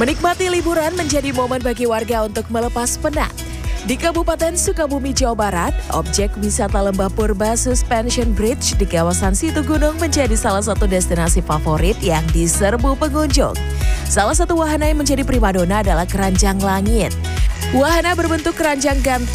Menikmati liburan menjadi momen bagi warga untuk melepas penat. Di Kabupaten Sukabumi, Jawa Barat, objek wisata Lembah Purba Suspension Bridge di kawasan Situ Gunung menjadi salah satu destinasi favorit yang diserbu pengunjung. Salah satu wahana yang menjadi primadona adalah keranjang langit. Wahana berbentuk keranjang gantung